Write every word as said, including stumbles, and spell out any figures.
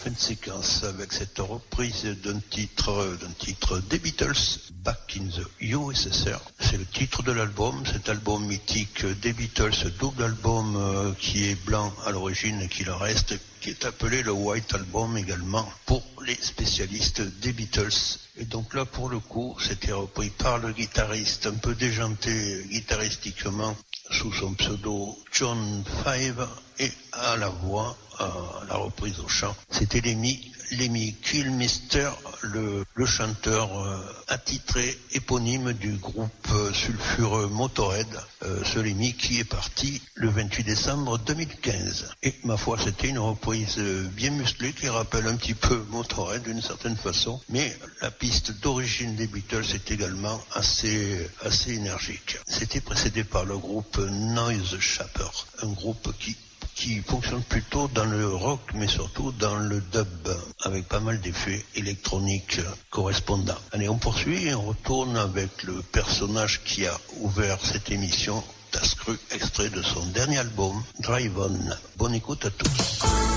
fin de séquence avec cette reprise d'un titre, d'un titre des Beatles, Back in the U S S R. C'est le titre de l'album, cet album mythique des Beatles, double album euh, qui est blanc à l'origine et qui le reste, qui est appelé le White Album également pour les spécialistes des Beatles. Et donc là, pour le coup, c'était repris par le guitariste, un peu déjanté guitaristiquement, sous son pseudo John Five, et à la voix, à la reprise au chant, c'était Lemmy, Lemmy Kilmister, le, le chanteur euh, attitré éponyme du groupe euh, sulfureux Motorhead, euh, ce Lemmy qui est parti le vingt-huit décembre deux mille quinze. Et ma foi, c'était une reprise euh, bien musclée qui rappelle un petit peu Motorhead d'une certaine façon, mais la piste d'origine des Beatles est également assez, assez énergique. C'était précédé par le groupe Noise Shaper, un groupe qui qui fonctionne plutôt dans le rock, mais surtout dans le dub, avec pas mal d'effets électroniques correspondants. Allez, on poursuit et on retourne avec le personnage qui a ouvert cette émission, Tas Cru, extrait de son dernier album, Drive On. Bonne écoute à tous.